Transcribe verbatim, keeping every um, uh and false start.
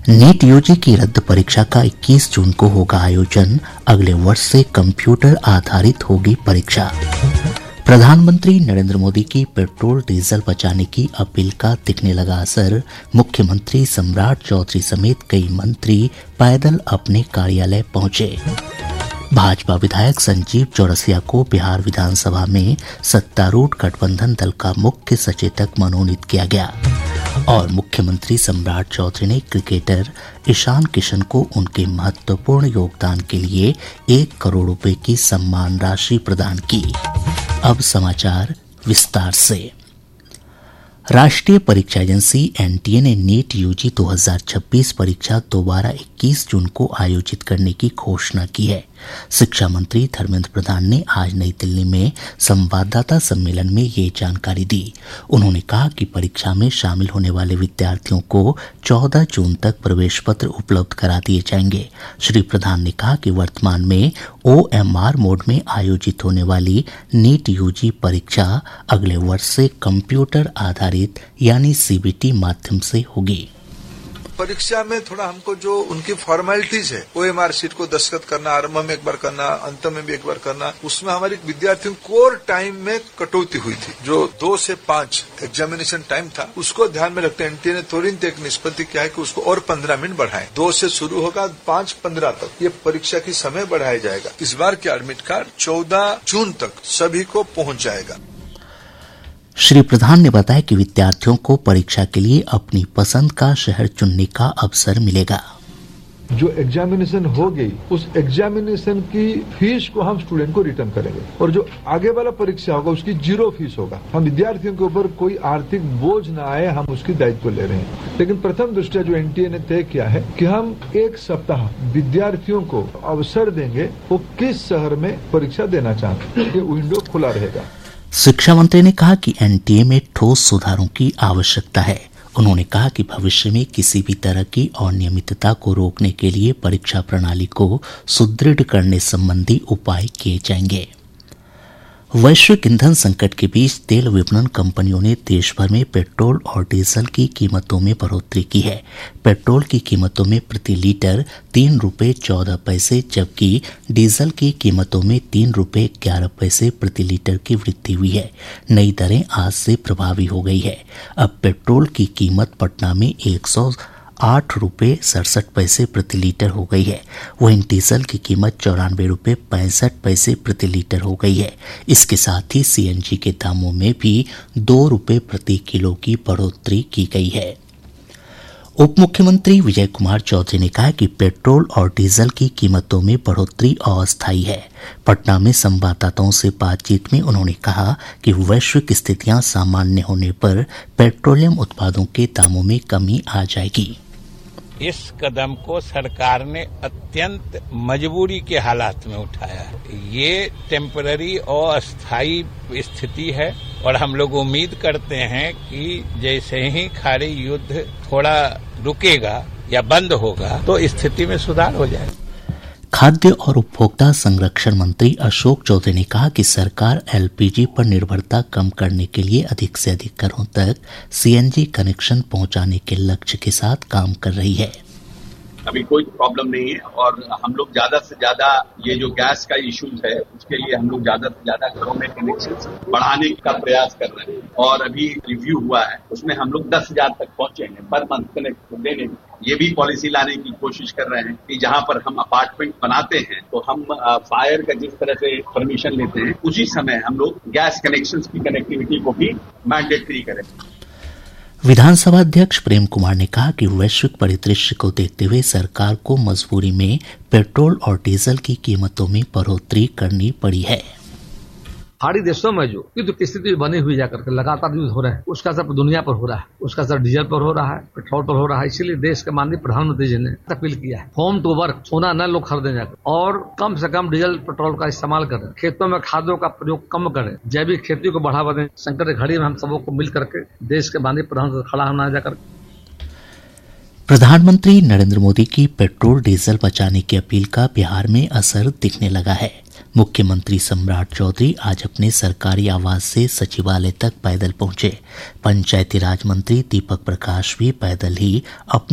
NEET UG की रद्द परीक्षा का इक्कीस जून को होगा आयोजन। अगले वर्ष से कंप्यूटर आधारित होगी परीक्षा। प्रधानमंत्री नरेंद्र मोदी की पेट्रोल डीजल बचाने की अपील का दिखने लगा असर। मुख्यमंत्री सम्राट चौधरी समेत कई मंत्री पैदल अपने कार्यालय पहुंचे। भाजपा विधायक संजीव चौरसिया को बिहार विधानसभा में सत्तारूढ़ गठबंधन दल का मुख्य सचेतक मनोनीत किया गया। और मुख्यमंत्री सम्राट चौधरी ने क्रिकेटर ईशान किशन को उनके महत्वपूर्ण योगदान के लिए एक करोड़ रुपए की सम्मान राशि प्रदान की। अब समाचार विस्तार से। राष्ट्रीय परीक्षा एजेंसी एनटीए ने नीट यूजी दो हज़ार छब्बीस परीक्षा दोबारा इक्कीस जून को आयोजित करने की घोषणा की है। शिक्षा मंत्री धर्मेंद्र प्रधान ने आज नई दिल्ली में संवाददाता सम्मेलन में ये जानकारी दी। उन्होंने कहा कि परीक्षा में शामिल होने वाले विद्यार्थियों को चौदह जून तक प्रवेश पत्र उपलब्ध करा दिए जाएंगे। श्री प्रधान ने कहा कि वर्तमान में ओएमआर मोड में आयोजित होने वाली नीट यूजी परीक्षा अगले वर्ष से कंप्यूटर आधारित यानी सीबीटी माध्यम से होगी। परीक्षा में थोड़ा हमको जो उनकी फॉर्मेलिटीज है, ओएमआर शीट को दस्तखत करना, आरंभ में एक बार करना, अंत में भी एक बार करना, उसमें हमारी विद्यार्थियों कोर टाइम में कटौती हुई थी। जो दो से पांच एग्जामिनेशन टाइम था, उसको ध्यान में रखते एनटीए ने तुरंत एक निष्पत्ति किया है कि उसको और पंद्रह मिनट बढ़ाएं। दो से शुरू होगा, पांच पंद्रह तक ये परीक्षा की समय बढ़ाया जाएगा। इस बार के एडमिट कार्ड चौदह जून तक सभी को पहुंच जाएगा। श्री प्रधान ने बताया कि विद्यार्थियों को परीक्षा के लिए अपनी पसंद का शहर चुनने का अवसर मिलेगा। जो एग्जामिनेशन हो गई, उस एग्जामिनेशन की फीस को हम स्टूडेंट को रिटर्न करेंगे और जो आगे वाला परीक्षा होगा उसकी जीरो फीस होगा। हम विद्यार्थियों के ऊपर कोई आर्थिक बोझ न आए, हम उसकी दायित्व ले रहे हैं। लेकिन प्रथम दृष्टया जो एनटीए ने तय किया है कि हम एक सप्ताह विद्यार्थियों को अवसर देंगे वो किस शहर में परीक्षा देना चाहते हैं, ये विंडो खुला रहेगा। शिक्षा मंत्री ने कहा कि एनटीए में ठोस सुधारों की आवश्यकता है। उन्होंने कहा कि भविष्य में किसी भी तरह की अनियमितता को रोकने के लिए परीक्षा प्रणाली को सुदृढ़ करने संबंधी उपाय किए जाएंगे। वैश्विक ईंधन संकट के बीच तेल विपणन कंपनियों ने देश भर में पेट्रोल और डीजल की कीमतों में बढ़ोतरी की है। पेट्रोल की कीमतों में प्रति लीटर तीन रुपये चौदह पैसे जबकि डीजल की कीमतों में तीन रुपये ग्यारह पैसे प्रति लीटर की वृद्धि हुई है। नई दरें आज से प्रभावी हो गई है। अब पेट्रोल की कीमत पटना में एक सौ आठ रुपये सड़सठ पैसे प्रति लीटर हो गई है। वहीं डीजल की कीमत चौरानवे रुपये पैंसठ पैसे प्रति लीटर हो गई है। इसके साथ ही सीएनजी के दामों में भी दो रुपये प्रति किलो की बढ़ोतरी की गई है। उप मुख्यमंत्री विजय कुमार चौधरी ने कहा कि पेट्रोल और डीजल की कीमतों में बढ़ोतरी अस्थायी है। पटना में संवाददाताओं से बातचीत में उन्होंने कहा कि वैश्विक स्थितियां सामान्य होने पर पेट्रोलियम उत्पादों के दामों में कमी आ जाएगी। इस कदम को सरकार ने अत्यंत मजबूरी के हालात में उठाया है। ये टेम्पररी और अस्थायी स्थिति है और हम लोग उम्मीद करते हैं कि जैसे ही खाड़ी युद्ध थोड़ा रुकेगा या बंद होगा तो स्थिति में सुधार हो जाएगा। खाद्य और उपभोक्ता संरक्षण मंत्री अशोक चौधरी ने कहा कि सरकार एलपीजी पर निर्भरता कम करने के लिए अधिक से अधिक घरों तक सीएनजी कनेक्शन पहुंचाने के लक्ष्य के साथ काम कर रही है। अभी कोई प्रॉब्लम नहीं है और हम लोग ज्यादा से ज्यादा ये जो गैस का इश्यूज है उसके लिए हम लोग ज्यादा से ज्यादा घरों में कनेक्शन बढ़ाने का प्रयास कर रहे हैं और अभी रिव्यू हुआ है उसमें हम लोग दस हजार तक पहुंचेंगे पर मंथ कनेक्ट देने। ये भी पॉलिसी लाने की कोशिश कर रहे हैं कि जहां पर हम अपार्टमेंट बनाते हैं तो हम फायर का जिस तरह से परमिशन लेते हैं उसी समय हम लोग गैस कनेक्शन की कनेक्टिविटी को भी मैंडेटरी करें। विधानसभा अध्यक्ष प्रेम कुमार ने कहा कि वैश्विक परिदृश्य को देखते हुए सरकार को मजबूरी में पेट्रोल और डीजल की कीमतों में बढ़ोतरी करनी पड़ी है। पहाड़ी देशों में जो युद्ध की स्थिति बनी हुई जाकर के लगातार युद्ध हो रहे हैं उसका असर दुनिया पर हो रहा है, उसका असर डीजल पर हो रहा है, पेट्रोल पर हो रहा है। इसीलिए देश के माननीय प्रधानमंत्री जी ने अपील किया है होम टू वर्क, सोना न लोग खरीदे जाकर और कम से कम डीजल पेट्रोल का इस्तेमाल करें, खेतों में खादों का प्रयोग कम करें, जैविक खेती को बढ़ावा दें। संकट की घड़ी में हम सबको मिल करके देश के माननीय प्रधानमंत्री खड़ा होना जाकर। प्रधानमंत्री नरेंद्र मोदी की पेट्रोल डीजल बचाने की अपील का बिहार में असर दिखने लगा है। मुख्यमंत्री सम्राट चौधरी आज अपने सरकारी आवास से सचिवालय तक पैदल पहुंचे। पंचायती राज मंत्री दीपक प्रकाश भी पैदल ही अपने